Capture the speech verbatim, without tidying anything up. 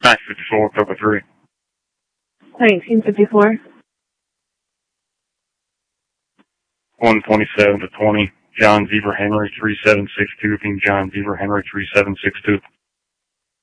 nineteen fifty-four, Copa three. nineteen fifty-four. one twenty-seven to twenty, John Zebra Henry three seven six two, King John Zebra Henry three seven six two.